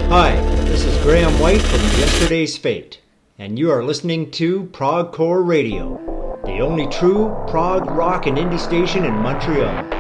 Hi, this is Graham White from Yesterday's Fate, and you are listening to Prog Core Radio, the only true prog rock and indie station in Montreal.